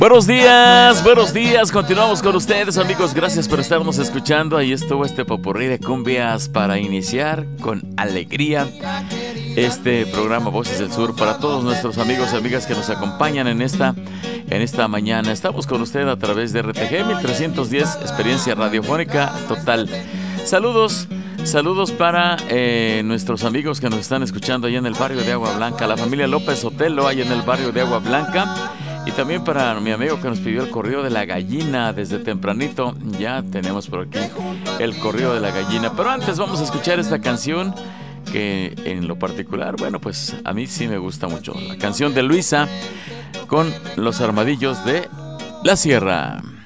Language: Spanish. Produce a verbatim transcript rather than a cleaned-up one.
Buenos días, buenos días, continuamos con ustedes, amigos, gracias por estarnos escuchando. Ahí estuvo este popurrí de cumbias para iniciar con alegría este programa Voces del Sur para todos nuestros amigos y amigas que nos acompañan en esta, en esta mañana. Estamos con usted a través de R T G mil trescientos diez, experiencia radiofónica total. Saludos, saludos para eh, nuestros amigos que nos están escuchando allá en el barrio de Agua Blanca, la familia López Otelo allá en el barrio de Agua Blanca. Y también para mi amigo que nos pidió el corrido de la gallina desde tempranito. Ya tenemos por aquí el corrido de la gallina. Pero antes vamos a escuchar esta canción que en lo particular, bueno, pues a mí sí me gusta mucho. La canción de Luisa con Los Armadillos de la Sierra.